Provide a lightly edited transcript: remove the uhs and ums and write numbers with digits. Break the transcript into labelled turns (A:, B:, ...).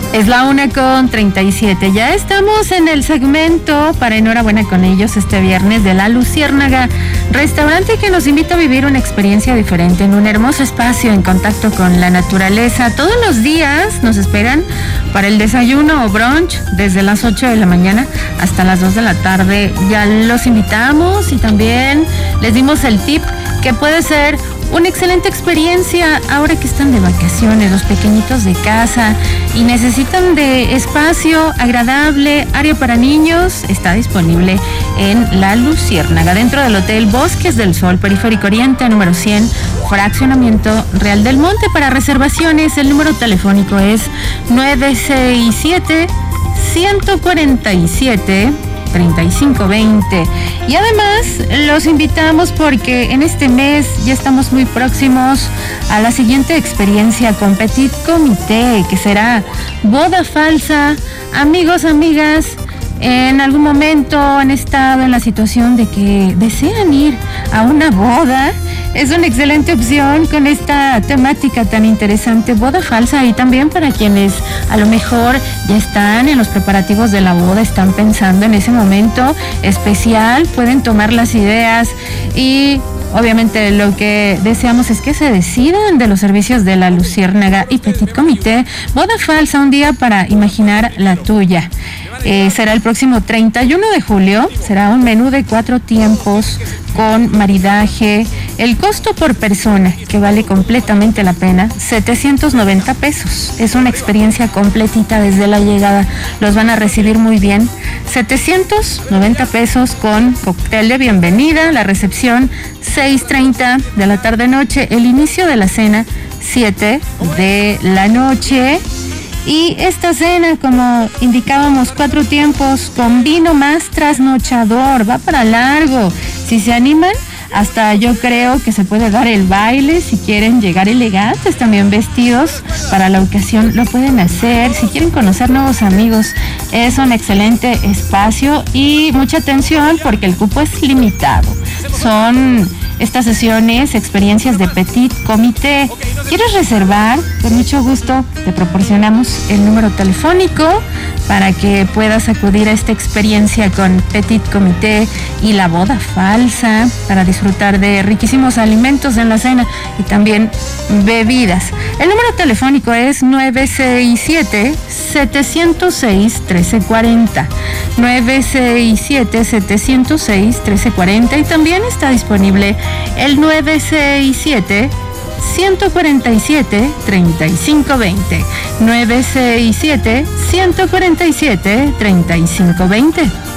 A: Es la 1:37. Ya estamos en el segmento para enhorabuena con ellos este viernes de La Luciérnaga, restaurante que nos invita a vivir una experiencia diferente en un hermoso espacio en contacto con la naturaleza. Todos los días nos esperan para el desayuno o brunch desde las 8 de la mañana hasta las 2 de la tarde. Ya los invitamos y también les dimos el tip que puede ser una excelente experiencia ahora que están de vacaciones los pequeñitos de casa y necesitan de espacio agradable, área para niños. Está disponible en La Luciérnaga, dentro del Hotel Bosques del Sol, Periférico Oriente, número 100, Fraccionamiento Real del Monte. Para reservaciones, el número telefónico es 967-147-3520. Y además los invitamos porque en este mes ya estamos muy próximos a la siguiente experiencia con Petit Comité, que será boda falsa. Amigos, amigas, en algún momento han estado en la situación de que desean ir a una boda. Es una excelente opción con esta temática tan interesante, boda falsa, y también para quienes a lo mejor ya están en los preparativos de la boda, están pensando en ese momento especial, pueden tomar las ideas y obviamente lo que deseamos es que se decidan de los servicios de La Luciérnaga y Petit Comité. Boda falsa, un día para imaginar la tuya. Será el próximo 31 de julio, será un menú de 4 tiempos con maridaje. El costo por persona, que vale completamente la pena, 790 pesos. Es una experiencia completita desde la llegada. Los van a recibir muy bien. 790 pesos con cóctel de bienvenida, la recepción 6:30 de la tarde-noche, el inicio de la cena 7 de la noche. Y esta cena, como indicábamos, 4 tiempos con vino más trasnochador, va para largo. Si se animan, hasta yo creo que se puede dar el baile. Si quieren llegar elegantes, también vestidos para la ocasión, lo pueden hacer. Si quieren conocer nuevos amigos, es un excelente espacio. Y mucha atención porque el cupo es limitado. Son estas sesiones, experiencias de Petit Comité. ¿Quieres reservar? Con mucho gusto te proporcionamos el número telefónico para que puedas acudir a esta experiencia con Petit Comité y la boda falsa, para disfrutar de riquísimos alimentos en la cena y también bebidas. El número telefónico es 967-706-1340. 967-706-1340 y también está disponible el 967-147-3520. 967-147-3520.